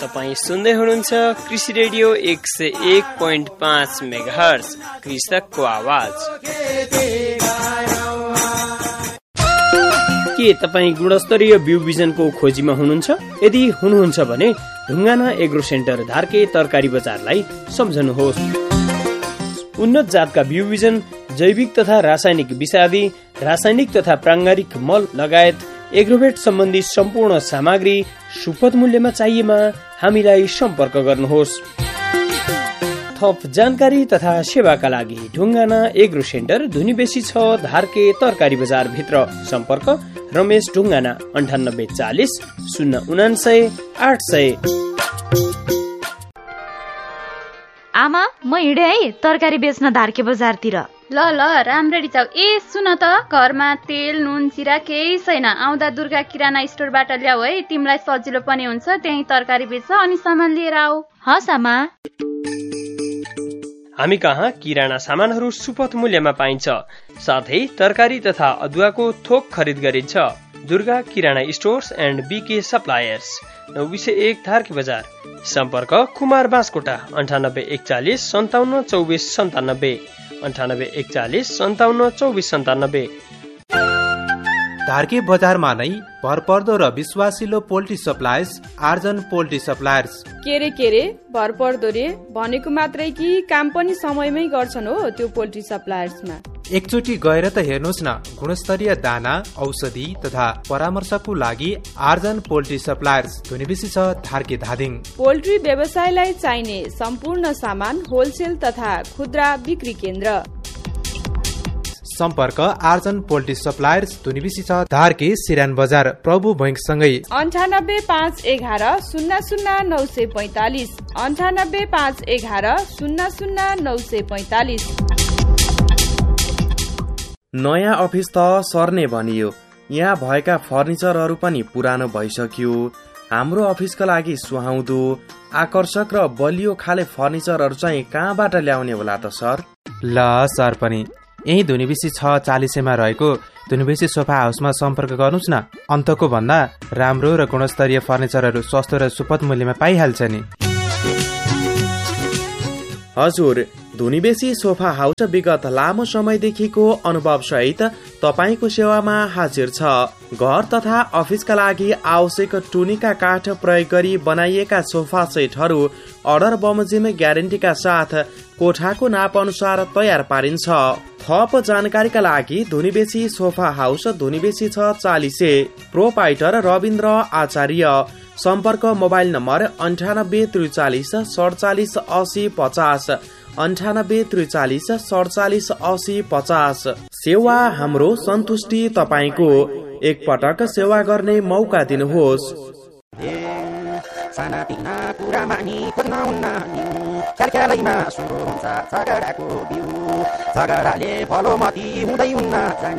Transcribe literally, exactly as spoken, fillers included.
तपाईँ सुन्दै हुनुहुन्छ कृषि रेडियो एक सय एक पोइन्ट पाँच मेगाहर्ज कृषकको आवाज। के तपाईँ गुणस्तरीय बिउ बिजनको खोजीमा हुनुहुन्छ? यदि हुनुहुन्छ भने ढुङ्गाना एग्रो सेन्टर धार्के तरकारी बजारलाई सम्झनुहोस्। उन्नत जातका बिउ बिजन, जैविक तथा रासायनिक विषादी, रासायनिक तथा प्राङ्गारिक मल लगायत एग्रोभेट सम्बन्धी सम्पूर्ण सामग्री सुपथ मूल्यमा चाहिएमा हामीलाई सम्पर्क गर्नुहोस्। थप जानकारी तथा सेवाका लागि ढुङ्गाना एग्रो सेन्टर धुनी बेसी छ, धार्के तरकारी बजार भित्र। सम्पर्क रमेश ढुङ्गाना अन्ठानब्बे चालिस शून्य उनान्सय आठ सय। आमा, म हिँडे है तरकारी बेच्न धार्के बजारतिर। ल ल राम्ररी जाऊ। ए सुन त, घरमा तेल नुन चिरा केही छैन। आउँदा दुर्गा किराना स्टोरबाट ल्याऊ है, तिमीलाई सजिलो पनि हुन्छ। त्यही तरकारी बेच अनि सामान लिएर आऊ। हस् आमा। हामी कहाँ किराना सामानहरू सुपथ मूल्यमा पाइन्छ, साथै तरकारी तथा अदुवाको थोक खरिद गरिन्छ। दुर्गा किराना स्टोर्स एन्ड बीके सप्लायर्स, नौ सय एक धार्के बजार। सम्पर्क कुमार बाँसकोटा अन्ठानब्बे एकचालिस सन्ताउन्न चौबिस सन्तानब्बे अन्ठानब्बे एकचालिस सन्ताउन्न चौबिस सन्तानब्बे। धार्के बजारमा नै भरपर्दो र विश्वासिलो पोल्ट्री सप्लायर्स आर्जन पोल्ट्री सप्लायर्स। के रे के रे भरपर्दो रे भनेको मात्रै कि काम पनि समयमै गर्छन् हो त्यो पोल्ट्री सप्लायर्समा। एकचोटि गएर त हेर्नुहोस् न। गुणस्तरीय दाना, औषधि तथा परामर्शको लागि आर्जन पोल्ट्री सप्लायर्स धुनीबेसी छ, धार्के धादिङ। पोल्ट्री व्यवसायलाई चाहिने सम्पूर्ण सामान होलसेल तथा खुद्रा बिक्री केन्द्र। सम्पर्क आर्जन पोल्ट्री सप्लायर्स धुनीबेसी छ, धार्के सिरान बजार प्रभु बैंक सँगै। अन्ठानब्बे पाँच एघार शून्य शून्य नौ सय पैतालिस अन्ठानब्बे पाँच एघार शून्य शून्य नौ सय पैतालिस। नयाँ अफिस त सर्ने भनियो, यहाँ भएका फर्निचरहरू पनि पुरानो भइसक्यो। हाम्रो अफिसका लागि सुहाउँदो, आकर्षक र बलियो खाले फर्निचरहरू चाहिँ कहाँबाट ल्याउने होला त सर? ल सर पनि यही धुनीबेसी छ चालिसेमा रहेको धुनीबेसी सोफा हाउसमा सम्पर्क गर्नुहोस् न। अन्तको भन्दा राम्रो र गुणस्तरीय फर्निचरहरू सस्तो र सुपथ मूल्यमा पाइहाल्छ नि। हजुर, धुनीबेसी सोफा हाउस विगत लामो समयदेखिको अनुभव सहित तपाईको सेवामा हाजिर छ। घर तथा अफिसका लागि आवश्यक टुनीका काठ प्रयोग गरी बनाइएका सोफा सेटहरू अर्डर बमोजिम ग्यारेन्टीका साथ कोठाको नाप अनुसार तयार पारिन्छ। थप जानकारीका लागि धुनीबेसी सोफा हाउस धुनीबेसी छ चालिसे, प्रोपाइटर रविन्द्र आचार्य। सम्पर्क मोबाइल नम्बर अन्ठानब्बे त्रिचालिस सडचालिस असी पचास अन्ठानब्बे त्रिचालिस सडचालिस असी पचास। सेवा हाम्रो सन्तुष्टि तपाईको, एक पटक सेवा गर्ने मौका दिनुहोस्। सानातिना कुरामानी खोज्नुहुन्न नि, कार्यालयमा सुरु हुन्छ झगडाको बिउ, झगडाले फलोमती हुँदै हुन्न जानी।